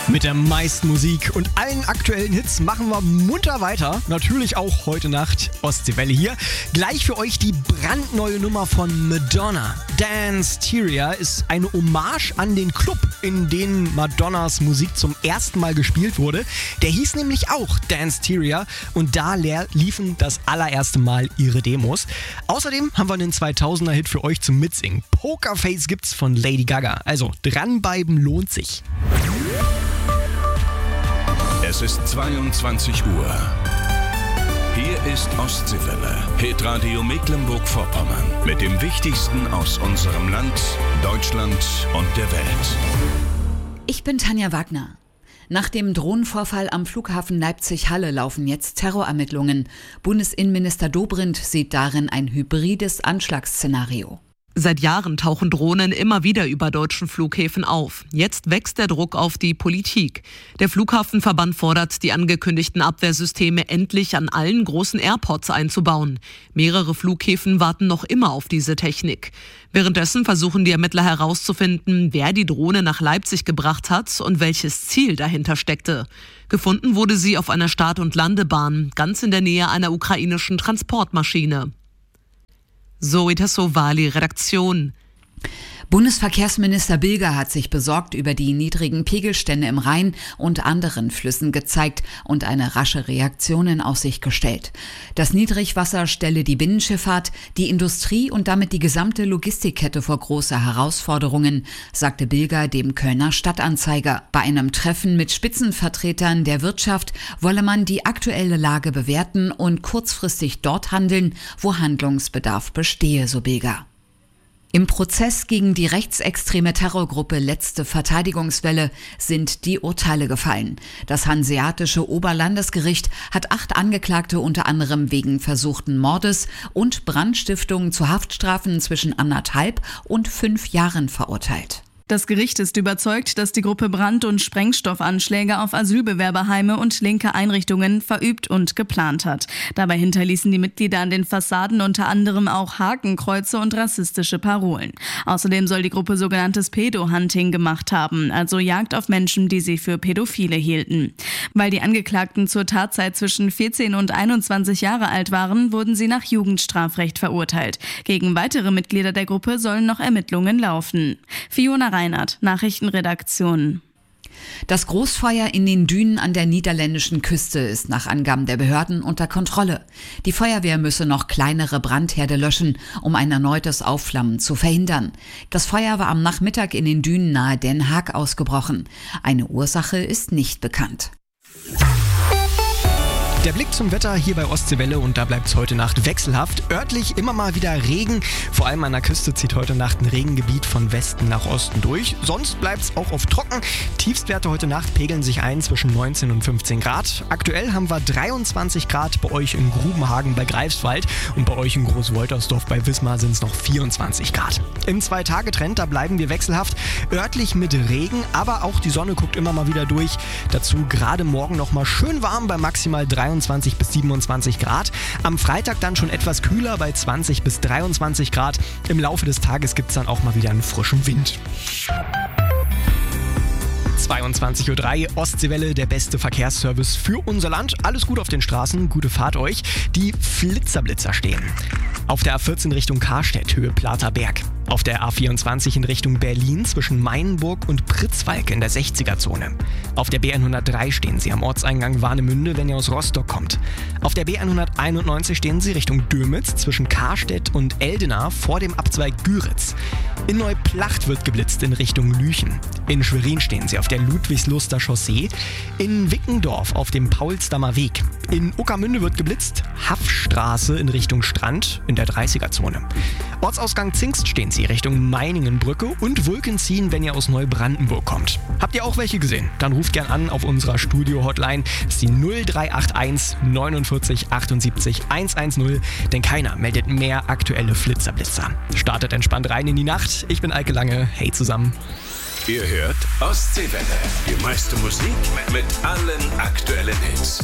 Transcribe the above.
Mit der meisten Musik und allen aktuellen Hits machen wir munter weiter. Natürlich auch heute Nacht Ostseewelle hier. Gleich für euch die brandneue Nummer von Madonna. Danceteria ist eine Hommage an den Club, in dem Madonnas Musik zum ersten Mal gespielt wurde. Der hieß nämlich auch Danceteria und da liefen das allererste Mal ihre Demos. Außerdem haben wir einen 2000er-Hit für euch zum Mitsingen. Pokerface gibt's von Lady Gaga. Also dranbleiben lohnt sich. Es ist 22 Uhr. Hier ist Ostseewelle, Hitradio Mecklenburg-Vorpommern. Mit dem Wichtigsten aus unserem Land, Deutschland und der Welt. Ich bin Tanja Wagner. Nach dem Drohnenvorfall am Flughafen Leipzig-Halle laufen jetzt Terrorermittlungen. Bundesinnenminister Dobrindt sieht darin ein hybrides Anschlagsszenario. Seit Jahren tauchen Drohnen immer wieder über deutschen Flughäfen auf. Jetzt wächst der Druck auf die Politik. Der Flughafenverband fordert, die angekündigten Abwehrsysteme endlich an allen großen Airports einzubauen. Mehrere Flughäfen warten noch immer auf diese Technik. Währenddessen versuchen die Ermittler herauszufinden, wer die Drohne nach Leipzig gebracht hat und welches Ziel dahinter steckte. Gefunden wurde sie auf einer Start- und Landebahn, ganz in der Nähe einer ukrainischen Transportmaschine. Zoe Tassovali, Redaktion. Bundesverkehrsminister Bilger hat sich besorgt über die niedrigen Pegelstände im Rhein und anderen Flüssen gezeigt und eine rasche Reaktion in Aussicht gestellt. Das Niedrigwasser stelle die Binnenschifffahrt, die Industrie und damit die gesamte Logistikkette vor große Herausforderungen, sagte Bilger dem Kölner Stadtanzeiger. Bei einem Treffen mit Spitzenvertretern der Wirtschaft wolle man die aktuelle Lage bewerten und kurzfristig dort handeln, wo Handlungsbedarf bestehe, so Bilger. Im Prozess gegen die rechtsextreme Terrorgruppe Letzte Verteidigungswelle sind die Urteile gefallen. Das Hanseatische Oberlandesgericht hat 8 Angeklagte unter anderem wegen versuchten Mordes und Brandstiftung zu Haftstrafen zwischen 1,5 und 5 Jahren verurteilt. Das Gericht ist überzeugt, dass die Gruppe Brand- und Sprengstoffanschläge auf Asylbewerberheime und linke Einrichtungen verübt und geplant hat. Dabei hinterließen die Mitglieder an den Fassaden unter anderem auch Hakenkreuze und rassistische Parolen. Außerdem soll die Gruppe sogenanntes Pedo-Hunting gemacht haben, also Jagd auf Menschen, die sie für Pädophile hielten. Weil die Angeklagten zur Tatzeit zwischen 14 und 21 Jahre alt waren, wurden sie nach Jugendstrafrecht verurteilt. Gegen weitere Mitglieder der Gruppe sollen noch Ermittlungen laufen. Fiona Reinhardt, Nachrichtenredaktion. Das Großfeuer in den Dünen an der niederländischen Küste ist nach Angaben der Behörden unter Kontrolle. Die Feuerwehr müsse noch kleinere Brandherde löschen, um ein erneutes Aufflammen zu verhindern. Das Feuer war am Nachmittag in den Dünen nahe Den Haag ausgebrochen. Eine Ursache ist nicht bekannt. Der Blick zum Wetter hier bei Ostseewelle und da bleibt es heute Nacht wechselhaft. Örtlich immer mal wieder Regen. Vor allem an der Küste zieht heute Nacht ein Regengebiet von Westen nach Osten durch. Sonst bleibt es auch oft trocken. Tiefstwerte heute Nacht pegeln sich ein zwischen 19 und 15 Grad. Aktuell haben wir 23 Grad bei euch in Grubenhagen bei Greifswald und bei euch in Großwoltersdorf bei Wismar sind es noch 24 Grad. Im 2-Tage-Trend, da bleiben wir wechselhaft. Örtlich mit Regen, aber auch die Sonne guckt immer mal wieder durch. Dazu gerade morgen noch mal schön warm bei maximal 23 bis 27 Grad. Am Freitag dann schon etwas kühler bei 20 bis 23 Grad. Im Laufe des Tages gibt es dann auch mal wieder einen frischen Wind. 22:03 Uhr, Ostseewelle, der beste Verkehrsservice für unser Land. Alles gut auf den Straßen, gute Fahrt euch. Die Flitzer stehen. Auf der A14 Richtung Karstedt, Höhe Platerberg. Auf der A24 in Richtung Berlin zwischen Mainburg und Pritzwalk in der 60er-Zone. Auf der B103 stehen sie am Ortseingang Warnemünde, wenn ihr aus Rostock kommt. Auf der B191 stehen sie Richtung Dömitz zwischen Karstedt und Eldena vor dem Abzweig Güritz. In Neuplacht wird geblitzt in Richtung Lüchen. In Schwerin stehen sie auf der Ludwigsluster Chaussee. In Wickendorf auf dem Paulsdammer Weg. In Uckermünde wird geblitzt, Haffstraße in Richtung Strand in der 30er-Zone. Ortsausgang Zingst stehen sie Richtung Meiningenbrücke und Wulkenziehen, wenn ihr aus Neubrandenburg kommt. Habt ihr auch welche gesehen? Dann ruft gern an auf unserer Studio-Hotline. Das ist die 0381 49 78 110, denn keiner meldet mehr aktuelle Blitzer. Startet entspannt rein in die Nacht. Ich bin Eike Lange. Hey zusammen. Ihr hört Ostseewelle. Die meiste Musik mit allen aktuellen Hits.